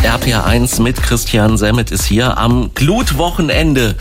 RPR1 mit Christian Semmet ist hier am Glutwochenende.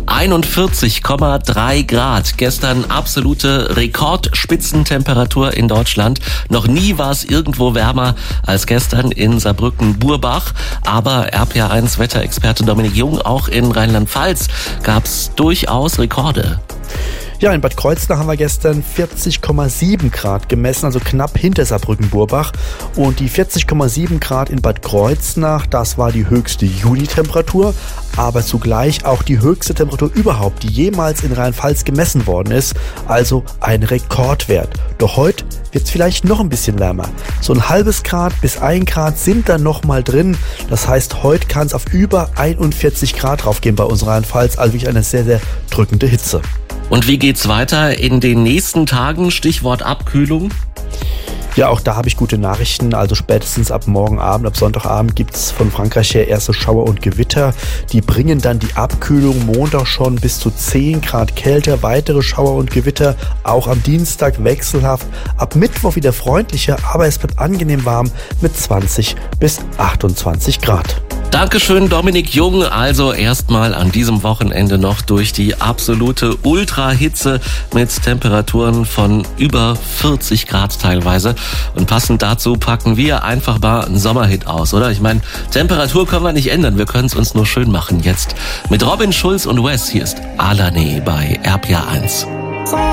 41,3 Grad. Gestern absolute Rekordspitzentemperatur in Deutschland. Noch nie war es irgendwo wärmer als gestern in Saarbrücken-Burbach. Aber RPR1 Wetterexperte Dominik Jung, auch in Rheinland-Pfalz gab es durchaus Rekorde. Ja, in Bad Kreuznach haben wir gestern 40,7 Grad gemessen, also knapp hinter Saarbrücken-Burbach. Und die 40,7 Grad in Bad Kreuznach, das war die höchste Junitemperatur, aber zugleich auch die höchste Temperatur überhaupt, die jemals in Rheinland-Pfalz gemessen worden ist. Also ein Rekordwert. Doch heute wird es vielleicht noch ein bisschen wärmer. So ein halbes Grad bis 1 Grad sind da noch mal drin. Das heißt, heute kann es auf über 41 Grad raufgehen bei uns Rheinland-Pfalz. Also wirklich eine sehr, sehr drückende Hitze. Und wie geht's weiter in den nächsten Tagen? Stichwort Abkühlung. Ja, auch da habe ich gute Nachrichten. Also spätestens ab morgen Abend, ab Sonntagabend gibt's von Frankreich her erste Schauer und Gewitter. Die bringen dann die Abkühlung Montag schon bis zu 10 Grad kälter. Weitere Schauer und Gewitter auch am Dienstag wechselhaft. Ab Mittwoch wieder freundlicher, aber es bleibt angenehm warm mit 20 bis 28 Grad. Dankeschön, Dominik Jung. Also erstmal an diesem Wochenende noch durch die absolute Ultrahitze mit Temperaturen von über 40 Grad teilweise. Und passend dazu packen wir einfach mal einen Sommerhit aus, oder? Ich meine, Temperatur können wir nicht ändern, wir können es uns nur schön machen jetzt. Mit Robin Schulz und Wes, hier ist Alane bei RPR1.